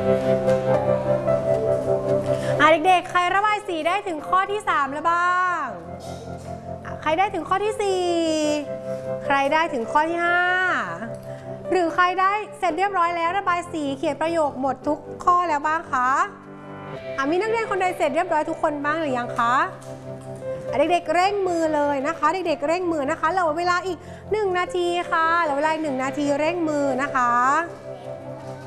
เด็กๆใครระบายสีได้ถึงข้อที่3แล้วบ้างใครได้ถึงข้อที่4ใครได้ถึงข้อที่5หรือใครได้เสร็จเรียบร้อยแล้วระบายสีเขียนประโยคหมดทุกข้อแล้วบ้างคะมีนักเรียนคนใดเสร็จเรียบร้อยทุกคนบ้างหรือยังคะเด็กๆเร่งมือเลยนะคะเด็กๆเร่งมือนะคะเหลือเวลาอีก1 นาทีค่ะเหลือเวลาอีก1 นาทีเร่งมือนะคะ